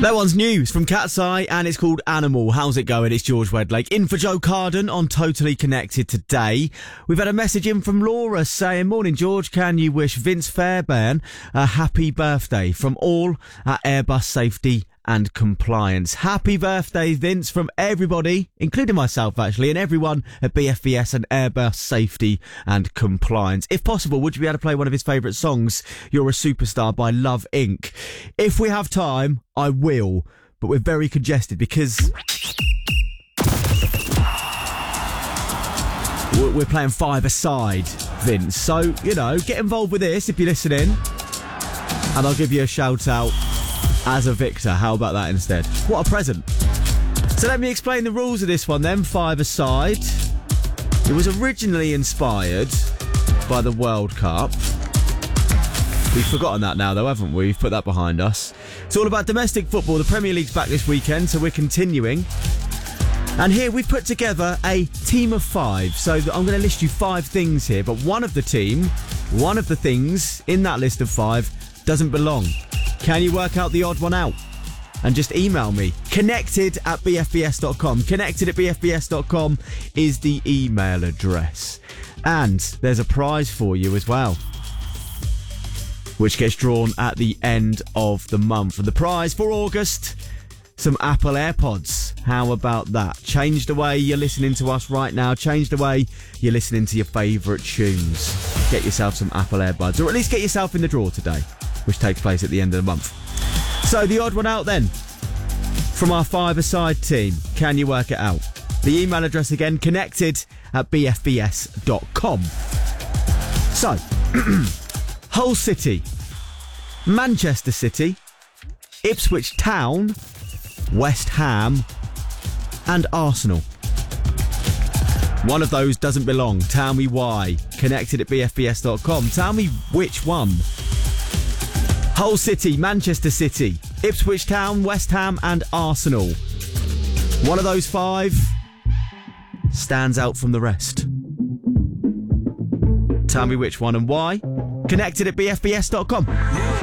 That one's news from Cat's Eye and it's called Animal. How's it going? It's George Wedlake in for Joe Carden on Totally Connected today. We've had a message in from Laura saying, "Morning George, can you wish Vince Fairbairn a happy birthday from all at Airbus Safety and Compliance." Happy birthday, Vince, from everybody, including myself actually, and everyone at BFBS and Airbus Safety and Compliance. If possible, would you be able to play one of his favourite songs, You're a Superstar by Love Inc? If we have time, I will, but we're very congested because we're playing five-a-side, Vince. So, you know, get involved with this if you're listening, and I'll give you a shout-out as a victor. How about that instead? What a present. So let me explain the rules of this one then. Five-a-side. It was originally inspired by the World Cup. We've forgotten that now though, haven't we? We've put that behind us. It's all about domestic football. The Premier League's back this weekend, so we're continuing. And here we've put together a team of five. So I'm going to list you five things here, but one of the things in that list of five doesn't belong. Can you work out the odd one out? And just email me. connected@bfbs.com. connected@bfbs.com is the email address. And there's a prize for you as well, which gets drawn at the end of the month. And the prize for August, some Apple AirPods. How about that? Change the way you're listening to us right now. Change the way you're listening to your favourite tunes. Get yourself some Apple AirPods, or at least get yourself in the draw today, which takes place at the end of the month. So the odd one out then, from our five-a-side team. Can you work it out? The email address again, connected@bfbs.com. So, Hull City, Manchester City, Ipswich Town, West Ham and Arsenal. One of those doesn't belong. Tell me why. Connected@bfbs.com. Tell me which one. Hull City, Manchester City, Ipswich Town, West Ham and Arsenal. One of those five stands out from the rest. Tell me which one and why. Connected@bfbs.com.